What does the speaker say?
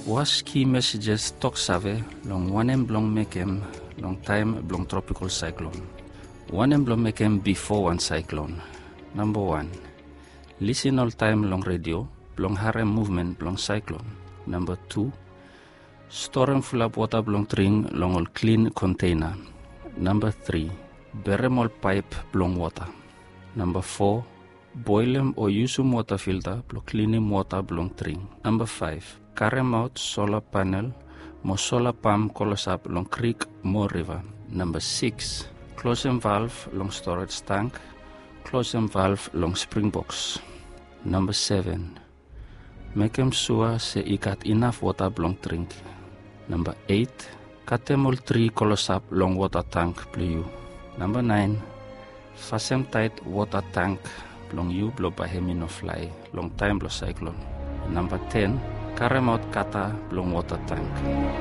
Was key messages talk save long one blong mekem long time blong tropical cyclone. One blong mekem before one cyclone. Number 1. Listen all time long radio blong harem movement blong cyclone. Number 2. Store and full up water blong tring long all clean container. Number 3. Berem all pipe blong water. Number 4. Boil them or use water filter blong cleaning water blong tring. Number 5. Carry out solar panel mo solar pump colos up long creek mo river. Number 6. Close and valve long storage tank. Close and valve long spring box. Number 7. Make them sure se ikat enough water blong drink. Number 8. Cut them all 3 colos up long water tank blue. Number 9. Fasten tight water tank blong you blow by hemi no fly long time blow cyclone. Number 10. Carry out kata blong water tank.